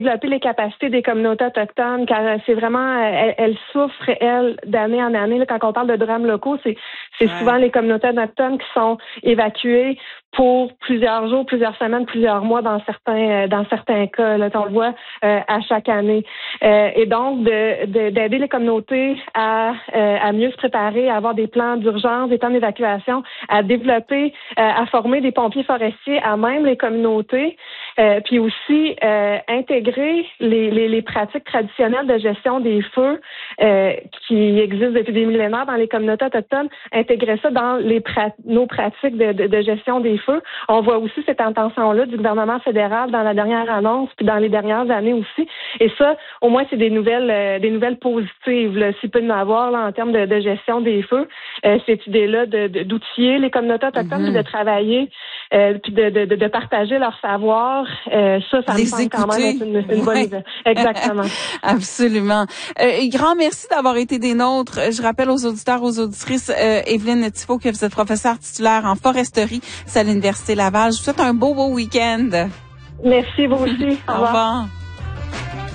développer les capacités des communautés autochtones, car c'est vraiment, elles souffrent, elles, d'année en année. Là, quand on parle de drames locaux, c'est souvent les communautés autochtones qui sont évacuées pour plusieurs jours, plusieurs semaines, plusieurs mois dans certains cas. Là, on le voit à chaque année. Et donc, d'aider les communautés à mieux se préparer, à avoir des plans d'urgence, des plans d'évacuation, à développer, à former des pompiers forestiers à même les communautés, puis aussi intégrer les pratiques traditionnelles de gestion des feux qui existent depuis des millénaires dans les communautés autochtones, intégrer ça dans nos pratiques de gestion des feux. On voit aussi cette intention-là du gouvernement fédéral dans la dernière annonce, puis dans les dernières années aussi. Et ça, au moins, c'est des nouvelles positives, là, s'il peut y en avoir là, en termes de gestion des feux. Cette idée-là d'outiller les communautés autochtones, puis de travailler, puis de partager leur savoir, ça me semble quand même être une bonne idée. Exactement. Absolument. Grand merci d'avoir été des nôtres. Je rappelle aux auditeurs, aux auditrices, Evelyne Thibault, que vous êtes professeure titulaire en foresterie à l'Université Laval. Je vous souhaite un beau week-end. Merci, vous aussi. Au revoir.